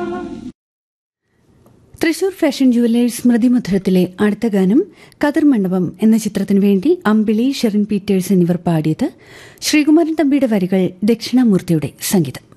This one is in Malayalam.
തൃശൂർ ഫാഷൻ ജുവല്ലേഴ്സ് സ്മൃതിമധുരത്തിലെ അടുത്ത ഗാനം കതിർ മണ്ഡപം എന്ന ചിത്രത്തിനു വേണ്ടി അമ്പിളി ഷെറിൻ പീറ്റേഴ്സ് എന്നിവർ പാടിയത്. ശ്രീകുമാരൻ തമ്പിയുടെ വരികൾ, ദക്ഷിണാമൂർത്തിയുടെ സംഗീതം.